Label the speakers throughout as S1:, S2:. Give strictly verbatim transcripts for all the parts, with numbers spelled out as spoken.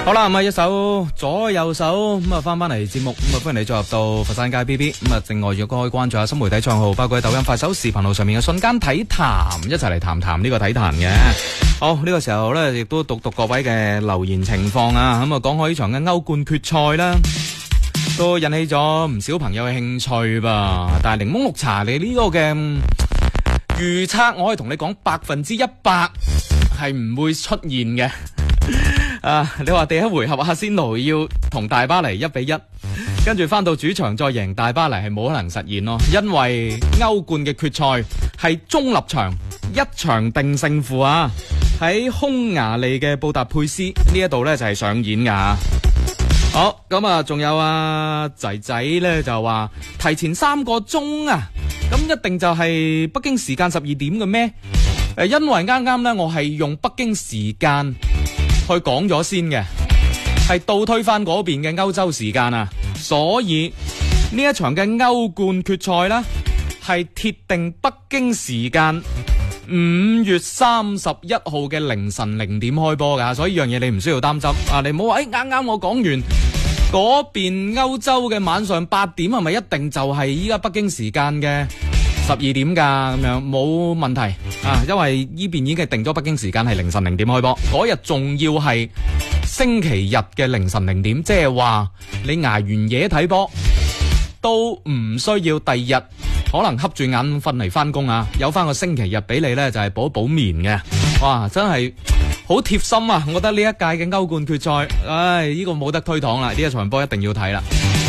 S1: 好啦，咁啊一手左右手咁啊翻翻嚟節目，咁啊歡迎你進入到佛山街 B B， 咁啊另外若果可以關注下新媒體賬號，包括喺抖音、快手、視頻號上面嘅瞬間體壇，一齊嚟談談呢個體壇嘅。好，呢個時候咧亦都讀讀各位嘅留言情況啊，咁啊講開呢場嘅歐冠決賽啦，都引起咗唔少朋友嘅興趣吧。但係檸檬綠茶你呢個嘅預測，我可以同你講百分之一百係唔會出現嘅。啊！你話第一回合阿仙奴要同大巴黎一比一，跟住翻到主場再贏大巴黎係冇可能實現咯，因為歐冠嘅決賽係中立場，一場定勝負啊！喺匈牙利嘅布達佩斯呢一度呢就係上演噶。好，咁啊，仲有啊仔仔呢就話提前三個鐘啊，咁一定就係北京時間十二點嘅咩？誒，因為啱啱呢我係用北京時間去講咗先嘅，係倒推翻嗰邊嘅歐洲時間啊，所以呢一場嘅歐冠決賽呢係鐵定北京時間五月三十一號嘅凌晨零點開波噶，所以樣嘢你唔需要擔心啊！你唔好話誒，啱啱我講完嗰邊歐洲嘅晚上八點係咪一定就係依家北京時間嘅十二點噶？咁樣冇問題啊，因為呢邊已經係定咗北京時間係凌晨零點開波，嗰日仲要係星期日嘅凌晨零點，即係話你捱完夜睇波都唔需要第二日可能瞌住眼瞓嚟翻工啊，有翻個星期日俾你呢，就係補一補眠嘅。哇，真係好貼心啊！我覺得呢一屆嘅歐冠決賽，唉，呢個冇得推搪啦，呢一場波一定要睇啦。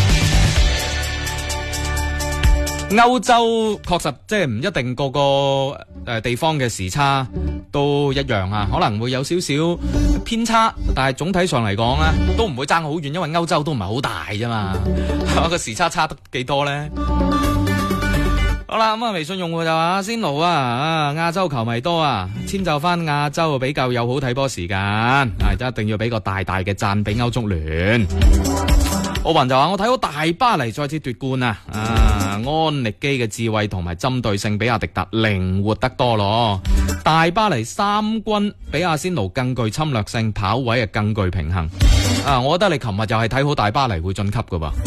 S1: 歐洲確實即係唔一定個個誒地方嘅時差都一樣啊，可能會有少少偏差，但係總體上嚟講咧，都唔會爭好遠，因為歐洲都唔係好大啫嘛，個時差差得幾多咧？好啦，咁啊，微信用戶就話阿仙奴啊，啊亞洲球迷多啊，遷就翻亞洲比較有好睇波時間，係一定要俾個大大嘅讚俾歐足聯。奧雲就話我睇到大巴黎再次奪冠啊！啊，安力基嘅智慧同埋針對性比亞迪達靈活得多咯。大巴黎三軍比阿仙奴更具侵略性，跑位啊更具平衡。啊，我覺得你琴日就係睇好大巴黎會晉級噶噃。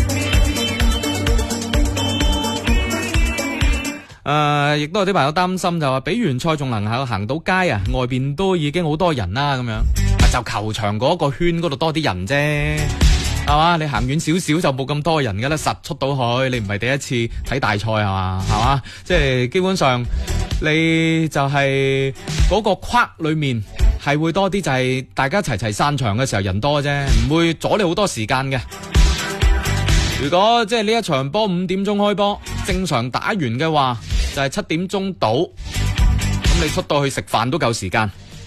S1: 誒、呃，亦都有啲朋友擔心就話比完賽仲能夠行到街啊，外邊都已經好多人啦，咁樣、啊、就球場嗰個圈嗰度多啲人啫。係嘛？你行遠少少就冇咁多人噶啦，實出到去。你唔係第一次睇大賽係嘛？係嘛？即係基本上你就係嗰個框裏面係會多啲，就係大家齊齊散場嘅時候人多啫，唔會阻你好多時間嘅。如果即係呢一場波五點鐘開波，正常打完嘅話就係七點鐘到，咁你出到去食飯都夠時間。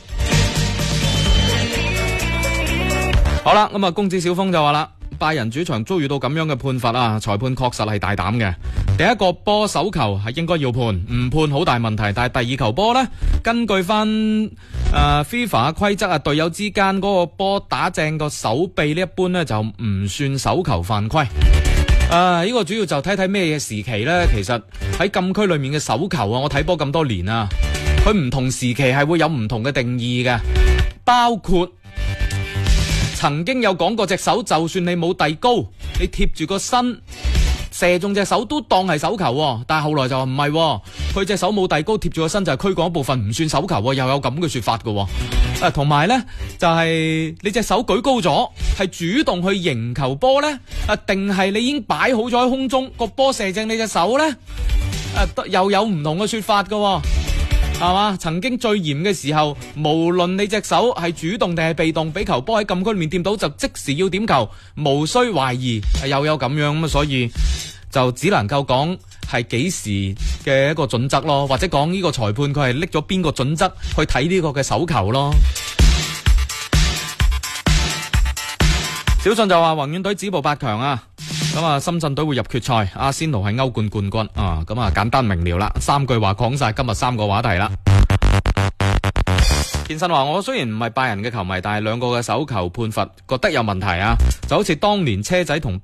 S1: 好啦，咁啊，公子小峰就話啦，拜仁主場遭遇到咁樣嘅判罰啊，裁判確實係大膽嘅。第一個波手球係應該要判，唔判好大問題。但係第二球波呢，根據翻誒 FIFA 規則啊，隊友之間嗰個波打正個手臂呢，一般呢就唔算手球犯規。誒、呃，呢、這個主要就睇睇咩嘢時期呢？其實喺禁區裏面嘅手球啊，我睇波咁多年啊，佢唔同時期係會有唔同嘅定義嘅，包括。曾經有講過隻手就算你冇遞高，你貼住個身射中隻手都當係手球，但係後來就話唔係，佢隻手冇遞高貼住個身就係軀幹一部分，唔算手球，又有咁嘅說法嘅。誒，同埋呢，就係、是、你隻手舉高咗，係主動去迎球波呢？啊，定係你已經擺好咗喺空中個波射正你隻手呢？誒，又有唔同嘅說法嘅。係嘛？曾經最嚴嘅時候，無論你隻手係主動定係被動，俾球波喺禁區裏面掂到，就即時要點球，無需懷疑。又有咁樣咁，所以就只能夠講係幾時嘅一個準則咯，或者講呢個裁判佢係拎咗邊個準則去睇呢個嘅手球咯。小信就話宏遠隊止步八強啊！咁啊，深圳隊會入決賽，阿仙奴係歐冠冠軍啊！咁啊，簡單明了啦，三句話講晒今日三個話題啦。健身話我雖然唔係拜仁嘅球迷，但係兩個嘅手球判罰覺得有問題啊，就好似當年車仔同